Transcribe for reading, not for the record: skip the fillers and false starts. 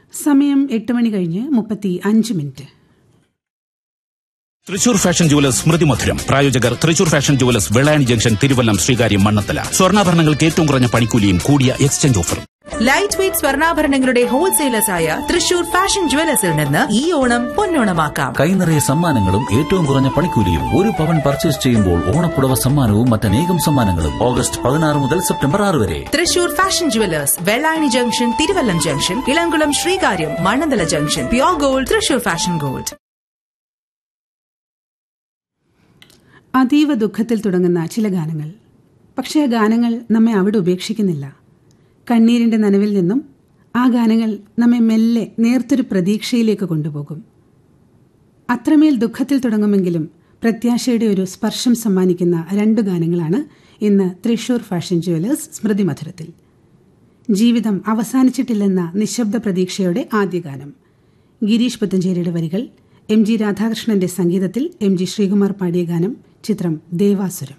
സമയം 8 മണി കഴിഞ്ഞ് 35 minute. Thrissur fashion jewellers സ്മൃതി മധുരം. പ്രായോജകർ Thrissur fashion jewellers Vellayani junction, Thiruvallam, Sreekaryam, Mannathala. സ്വർണ്ണാഭരണങ്ങൾക്ക് ഏറ്റവും കുറഞ്ഞ പണിക്കൂലിയും കൂടിയ എക്സ്ചേഞ്ച് ഓഫറും. ലൈറ്റ് വെയ്റ്റ് സ്വർണ്ണാഭരണങ്ങളുടെ ഹോൾസെയിലേഴ്സായ തൃശൂർ ഫാഷൻ ജുവലേഴ്സിൽ നിന്ന് ഈ ഓണം പൊന്നോണമാക്കാം. കൈനിറയ സമ്മാനങ്ങളും ഏറ്റവും കുറഞ്ഞ പണിക്കൂലിയും. 1 പവൻ പർച്ചേസ് ചെയ്യുമ്പോൾ ഓണപ്പുടവ സമ്മാനവും മറ്റനേകം സമ്മാനങ്ങളും. ഓഗസ്റ്റ് 16 മുതൽ സെപ്റ്റംബർ 6 വരെ. Thrissur fashion jewellers, Vellayani junction, Thiruvallam junction, Elamkulam, Sreekaryam, Mannanthala junction. Pure gold, Thrissur fashion gold. അതീവ ദുഃഖത്തിൽ തുടങ്ങുന്ന ചില ഗാനങ്ങൾ. പക്ഷേ ആ ഗാനങ്ങൾ നമ്മെ അവിടെ ഉപേക്ഷിക്കുന്നില്ല. കണ്ണീരിൻ്റെ നനവിൽ നിന്നും ആ ഗാനങ്ങൾ നമ്മെ മെല്ലെ നേർത്തൊരു പ്രതീക്ഷയിലേക്ക് കൊണ്ടുപോകും. അത്രമേൽ ദുഃഖത്തിൽ തുടങ്ങുമെങ്കിലും പ്രത്യാശയുടെ ഒരു സ്പർശം സമ്മാനിക്കുന്ന 2 ഗാനങ്ങളാണ് ഇന്ന് തൃശൂർ ഫാഷൻ ജുവലേഴ്സ് സ്മൃതി മധുരത്തിൽ. ജീവിതം അവസാനിച്ചിട്ടില്ലെന്ന നിശബ്ദ പ്രതീക്ഷയുടെ ആദ്യ ഗാനം. ഗിരീഷ് പുത്തഞ്ചേരിയുടെ വരികൾ, എം ജി രാധാകൃഷ്ണന്റെ സംഗീതത്തിൽ എം ജി ശ്രീകുമാർ പാടിയ ഗാനം. ചിത്രം ദേവാസുരം.